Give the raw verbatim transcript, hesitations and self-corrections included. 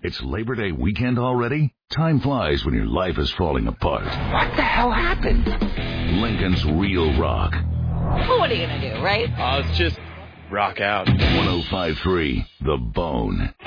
It's Labor Day weekend already? Time flies when your life is falling apart. What the hell happened? Lincoln's Real Rock. Well, what are you going to do, right? Uh, it's just rock out. one oh five point three The Bone.